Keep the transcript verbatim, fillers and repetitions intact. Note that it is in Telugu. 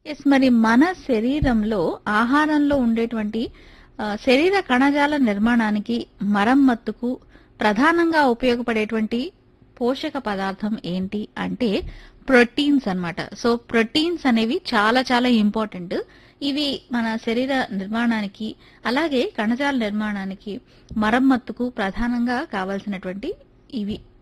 యెస్. మరి మన శరీరంలో ఆహారంలో ఉండేటువంటి ఆహ్, శరీర కణజాల నిర్మాణానికి, మరమ్మత్తుకు ప్రధానంగా ఉపయోగపడేటువంటి పోషక పదార్థం ఏంటి అంటే ప్రోటీన్స్ అన్నమాట. సో, ప్రోటీన్స్ అనేవి చాలా చాలా ఇంపార్టెంట్. ఇవి మన శరీర నిర్మాణానికి, అలాగే కణజాల నిర్మాణానికి, మరమ్మత్తుకు ప్రధానంగా కావాల్సినటువంటి ఇవి